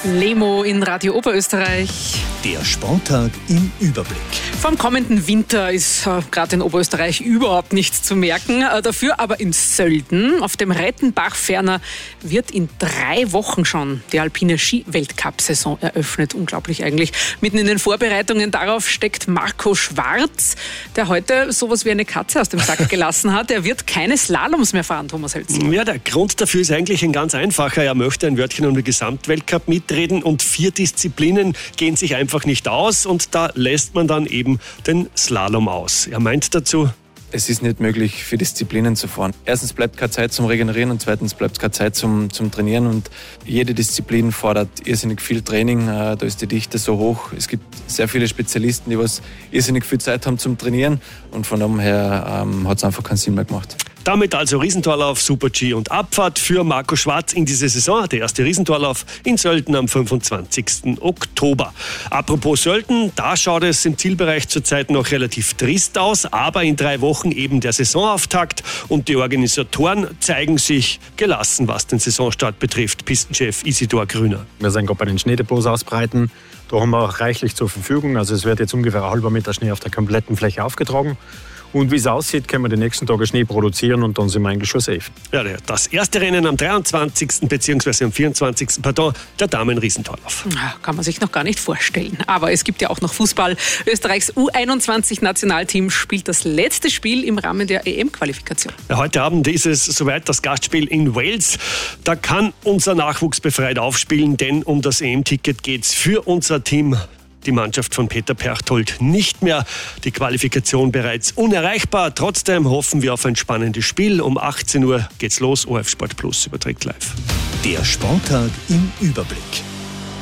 Lemo in Radio Oberösterreich. Der Sporttag im Überblick. Vom kommenden Winter ist gerade in Oberösterreich überhaupt nichts zu merken. Dafür aber in Sölden auf dem Rettenbach ferner wird in 3 Wochen schon die alpine Ski-Weltcup-Saison eröffnet. Unglaublich eigentlich. Mitten in den Vorbereitungen darauf steckt Marco Schwarz, der heute sowas wie eine Katze aus dem Sack gelassen hat. Er wird keine Slaloms mehr fahren, Thomas Hölzl. Ja, der Grund dafür ist eigentlich ein ganz einfacher. Er möchte ein Wörtchen um den Gesamtweltcup mitreden und 4 Disziplinen gehen sich einfach nicht aus und da lässt man dann eben den Slalom aus. Er meint dazu: Es ist nicht möglich, 4 Disziplinen zu fahren. Erstens bleibt keine Zeit zum Regenerieren und zweitens bleibt keine Zeit zum Trainieren. Und jede Disziplin fordert irrsinnig viel Training. Da ist die Dichte so hoch. Es gibt sehr viele Spezialisten, die irrsinnig viel Zeit haben zum Trainieren. Und von daher her hat es einfach keinen Sinn mehr gemacht. Damit also Riesentorlauf, Super-G und Abfahrt für Marco Schwarz in diese Saison. Der erste Riesentorlauf in Sölden am 25. Oktober. Apropos Sölden, da schaut es im Zielbereich zurzeit noch relativ trist aus, aber in 3 Wochen eben der Saisonauftakt und die Organisatoren zeigen sich gelassen, was den Saisonstart betrifft. Pistenchef Isidor Grüner. Wir sind gerade bei den Schneedepots ausbreiten. Da haben wir auch reichlich zur Verfügung. Also es wird jetzt ungefähr 1,5 Meter Schnee auf der kompletten Fläche aufgetragen. Und wie es aussieht, können wir die nächsten Tage Schnee produzieren und dann sind wir eigentlich schon safe. Ja, das erste Rennen am 23. bzw. am 24. Der Damen-Riesentorlauf. Kann man sich noch gar nicht vorstellen. Aber es gibt ja auch noch Fußball. Österreichs U21-Nationalteam spielt das letzte Spiel im Rahmen der EM-Qualifikation. Ja, heute Abend ist es soweit, das Gastspiel in Wales. Da kann unser Nachwuchs befreit aufspielen, denn um das EM-Ticket geht es für unser Team. Die Mannschaft von Peter Perchtold nicht mehr. Die Qualifikation bereits unerreichbar. Trotzdem hoffen wir auf ein spannendes Spiel. Um 18 Uhr geht's los. ORF Sport Plus überträgt live. Der Sporttag im Überblick.